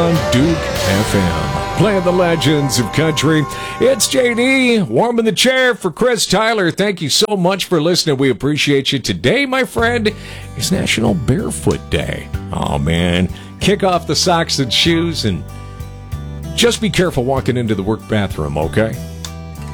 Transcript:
on Duke FM, playing the legends of country. It's JD, warming the chair for Chris Tyler. Thank you so much for listening. We appreciate you. Today, my friend, is National Barefoot Day. Oh, man. Kick off the socks and shoes and just be careful walking into the work bathroom, okay?